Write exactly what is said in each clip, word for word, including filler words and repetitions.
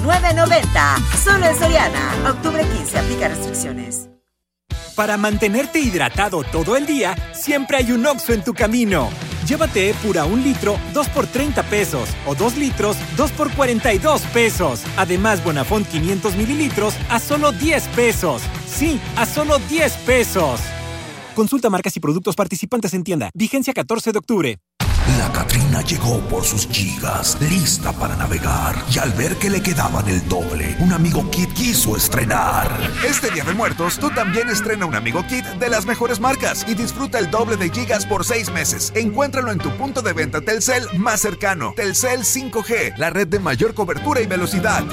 nueve noventa. Solo en Soriana. Octubre quince. Aplica restricciones. Para mantenerte hidratado todo el día, siempre hay un Oxxo en tu camino. Llévate Epura un litro, dos por treinta pesos. O dos litros, dos por cuarenta y dos pesos. Además, Bonafont quinientos mililitros a solo diez pesos. Sí, a solo diez pesos. Consulta marcas y productos participantes en tienda. Vigencia catorce de octubre. La Catrina llegó por sus gigas, lista para navegar. Y al ver que le quedaban el doble, un Amigo Kit quiso estrenar. Este Día de Muertos, tú también estrena un Amigo Kit de las mejores marcas y disfruta el doble de gigas por seis meses. Encuéntralo en tu punto de venta Telcel más cercano. Telcel cinco G, la red de mayor cobertura y velocidad.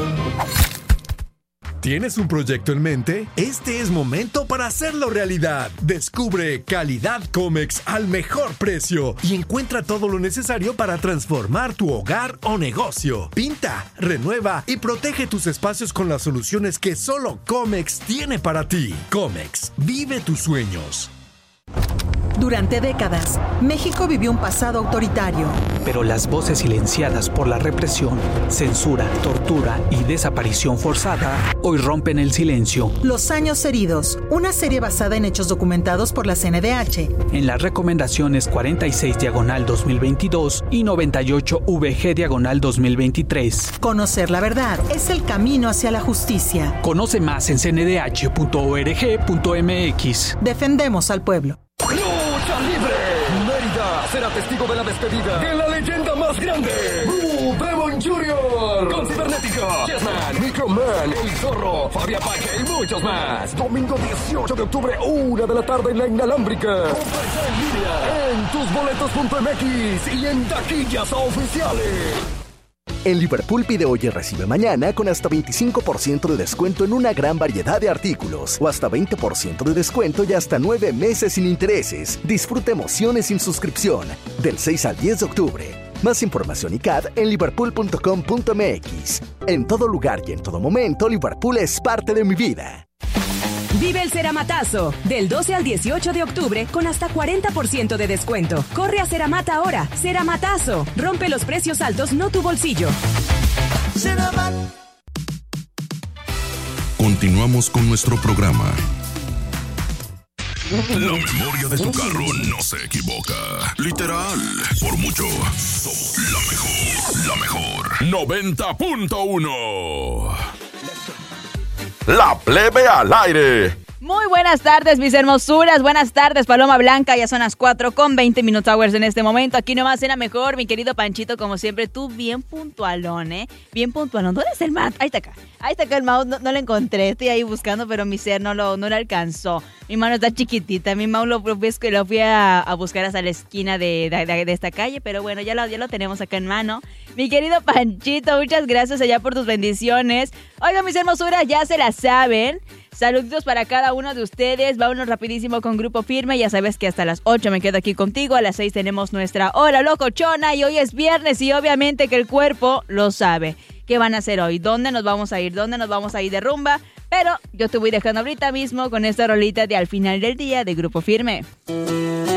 ¿Tienes un proyecto en mente? Este es momento para hacerlo realidad. Descubre Calidad Comex al mejor precio y encuentra todo lo necesario para transformar tu hogar o negocio. Pinta, renueva y protege tus espacios con las soluciones que solo Comex tiene para ti. Comex, vive tus sueños. Durante décadas, México vivió un pasado autoritario. Pero las voces silenciadas por la represión, censura, tortura y desaparición forzada hoy rompen el silencio. Los años heridos, una serie basada en hechos documentados por la C N D H. En las recomendaciones cuarenta y seis diagonal dos mil veintidós y noventa y ocho V G diagonal dos mil veintitrés. Conocer la verdad es el camino hacia la justicia. Conoce más en c n d h punto org punto m x. Defendemos al pueblo. ¡Lucha libre! Mérida será testigo de la despedida de la leyenda más grande, Blue Demon junior Con Cibernética, Chessman, Microman, El Zorro, Fabia Pache y muchos más. Domingo dieciocho de octubre, una de la tarde en la Inalámbrica. Compra en línea en tus boletos punto m x y en taquillas oficiales. En Liverpool pide hoy y recibe mañana con hasta veinticinco por ciento de descuento en una gran variedad de artículos o hasta veinte por ciento de descuento y hasta nueve meses sin intereses. Disfruta emociones sin suscripción del seis al diez de octubre. Más información y C A D en liverpool punto com punto m x. En todo lugar y en todo momento, Liverpool es parte de mi vida. Vive el Ceramatazo del doce al dieciocho de octubre con hasta cuarenta por ciento de descuento. Corre a Ceramata ahora. Ceramatazo. Rompe los precios altos, no tu bolsillo. Ceramat. Continuamos con nuestro programa. La memoria de tu carro no se equivoca. Literal. Por mucho, somos la mejor. La mejor. noventa punto uno. La plebe al aire. Muy buenas tardes, mis hermosuras. Buenas tardes, Paloma Blanca. Ya son las cuatro con veinte minutos hours en este momento. Aquí nomás en la mejor, mi querido Panchito, como siempre. Tú bien puntualón, ¿eh? Bien puntualón. ¿Dónde está el Matt? Ahí está acá. Ahí está acá el mouse. No, no lo encontré. Estoy ahí buscando, pero mi ser no lo, no lo alcanzó. Mi mano está chiquitita. Mi mouse lo, lo fui a, a buscar hasta la esquina de, de, de esta calle. Pero bueno, ya lo, ya lo tenemos acá en mano. Mi querido Panchito, muchas gracias allá por tus bendiciones. Oigan, mis hermosuras, ya se la saben. Saluditos para cada uno de ustedes. Vámonos rapidísimo con Grupo Firme. Ya sabes que hasta las ocho me quedo aquí contigo. A las seis tenemos nuestra Hora Locochona. Y hoy es viernes y obviamente que el cuerpo lo sabe. ¿Qué van a hacer hoy? ¿Dónde nos vamos a ir? ¿Dónde nos vamos a ir de rumba? Pero yo te voy dejando ahorita mismo con esta rolita de Al Final del Día de Grupo Firme.